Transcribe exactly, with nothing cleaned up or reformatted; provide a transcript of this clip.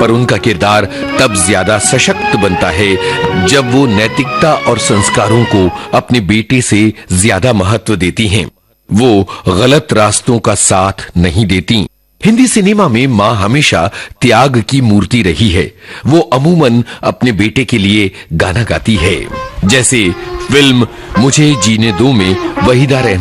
पर उनका किरदार तब ज्यादा सशक्त बनता है जब वो नैतिकता और संस्कारों को अपने बेटे से ज्यादा महत्व देती हैं। वो गलत रास्तों का साथ नहीं देती। हिंदी सिनेमा में मां हमेशा त्याग की मूर्ति रही है। वो अमूमन अपने बेटे के लिए गाना गाती है। जैसे फिल्म मुझे जीने दो में वहीदा रहमान